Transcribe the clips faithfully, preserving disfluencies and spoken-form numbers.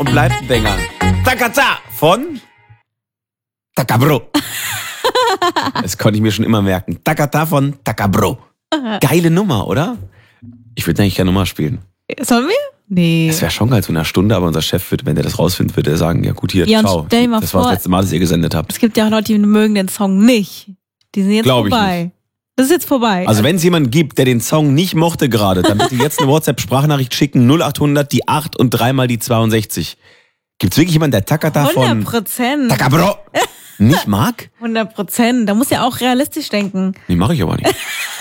und bleibt ein Banger. Takata von Takabro. Das konnte ich mir schon immer merken. Takata von Takabro. Geile Nummer, oder? Ich würde eigentlich gerne Nummer spielen. Sollen wir? Nee. Das wäre schon geil, so in einer Stunde, aber unser Chef wird, wenn der das rausfindet, wird er sagen, ja gut, hier, ja, ciao. Stell dir mal das vor, war das letzte Mal, dass ihr gesendet habt. Es gibt ja auch Leute, die mögen den Song nicht. Die sind jetzt Glaub ich vorbei. nicht. Das ist jetzt vorbei. Also wenn es jemanden gibt, der den Song nicht mochte gerade, dann bitte jetzt eine WhatsApp-Sprachnachricht schicken, null achthundert, die acht und dreimal die zweiundsechzig. Gibt's wirklich jemanden, der Takata von hundert Prozent. Takabro nicht mag? hundert Prozent. Da muss ja auch realistisch denken. Nee, mache ich aber nicht.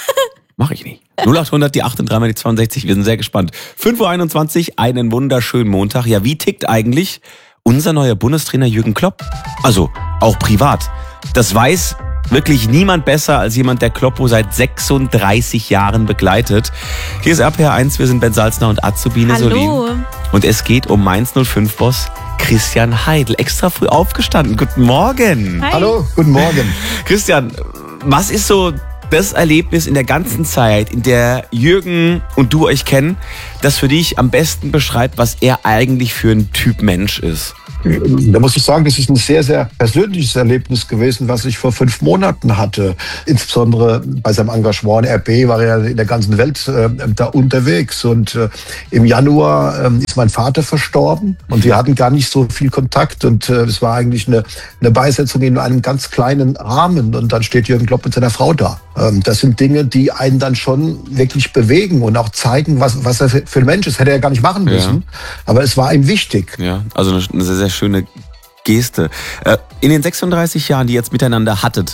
Mache ich nicht. null achthundert, die acht und dreimal die zweiundsechzig. Wir sind sehr gespannt. fünf Uhr einundzwanzig, einen wunderschönen Montag. Ja, wie tickt eigentlich unser neuer Bundestrainer Jürgen Klopp? Also, auch privat. Das weiß wirklich niemand besser als jemand, der Kloppo seit sechsunddreißig Jahren begleitet. Hier ist R P R eins, wir sind Ben Salzner und Azubine Solin. Hallo. Und es geht um Mainz null fünf Boss Christian Heidel. Extra früh aufgestanden. Guten Morgen. Hi. Hallo, guten Morgen. Christian, was ist so das Erlebnis in der ganzen Zeit, in der Jürgen und du euch kennen, das für dich am besten beschreibt, was er eigentlich für ein Typ Mensch ist? Da muss ich sagen, das ist ein sehr, sehr persönliches Erlebnis gewesen, was ich vor fünf Monaten hatte. Insbesondere bei seinem Engagement in R B war er in der ganzen Welt äh, da unterwegs. Und äh, im Januar äh, ist mein Vater verstorben und wir hatten gar nicht so viel Kontakt. Und äh, es war eigentlich eine, eine Beisetzung in einem ganz kleinen Rahmen. Und dann steht Jürgen Klopp mit seiner Frau da. Ähm, das sind Dinge, die einen dann schon wirklich bewegen und auch zeigen, was, was er für ein Mensch ist. Hätte er gar nicht machen müssen. Ja. Aber es war ihm wichtig. Ja, also eine, eine sehr, sehr schöne Geste. In den sechsunddreißig Jahren, die ihr jetzt miteinander hattet,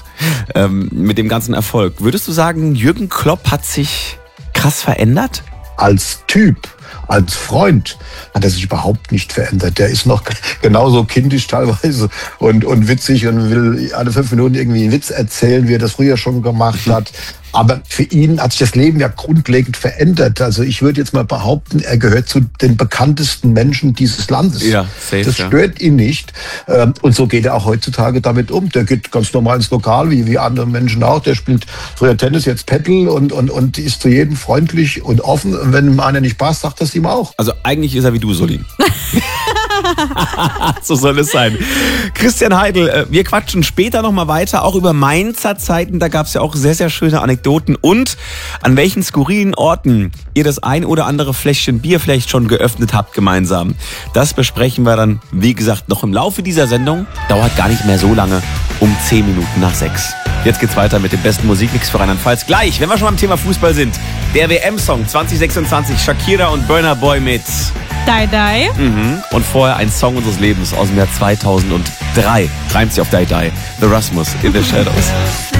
mit dem ganzen Erfolg, würdest du sagen, Jürgen Klopp hat sich krass verändert? Als Typ, als Freund hat er sich überhaupt nicht verändert. Der ist noch genauso kindisch teilweise und, und witzig und will alle fünf Minuten irgendwie einen Witz erzählen, wie er das früher schon gemacht hat. Aber für ihn hat sich das Leben ja grundlegend verändert. Also ich würde jetzt mal behaupten, er gehört zu den bekanntesten Menschen dieses Landes. Ja, safe, das ja. stört ihn nicht. Und so geht er auch heutzutage damit um. Der geht ganz normal ins Lokal, wie, wie andere Menschen auch. Der spielt früher Tennis, jetzt Paddle und, und, und ist zu jedem freundlich und offen. Und wenn ihm einer nicht passt, sagt das ihm auch. Also eigentlich ist er wie du, Solin. So soll es sein. Christian Heidel, wir quatschen später nochmal weiter, auch über Mainzer Zeiten. Da gab es ja auch sehr, sehr schöne Anekdoten. Und an welchen skurrilen Orten ihr das ein oder andere Fläschchen Bier vielleicht schon geöffnet habt gemeinsam. Das besprechen wir dann, wie gesagt, noch im Laufe dieser Sendung. Dauert gar nicht mehr so lange, um zehn Minuten nach sechs. Jetzt geht's weiter mit dem besten Musikmix für Rheinland-Pfalz. Gleich, wenn wir schon beim Thema Fußball sind, der W M-Song zwanzig sechsundzwanzig, Shakira und Burna Boy mit Die Die. Mhm. Und vorher ein Song unseres Lebens aus dem Jahr zweitausenddrei. Reimt sich auf Die Die. The Rasmus in the Shadows.